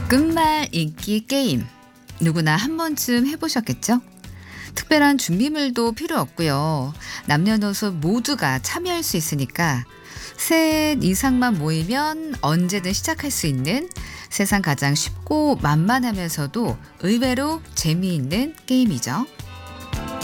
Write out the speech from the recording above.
끝말 읽기 게임. 누구나 한 번쯤 해보셨겠죠? 특별한 준비물도 필요 없고요. 남녀노소 모두가 참여할 수 있으니까 셋 이상만 모이면 언제든 시작할 수 있는 세상 가장 쉽고 만만하면서도 의외로 재미있는 게임이죠.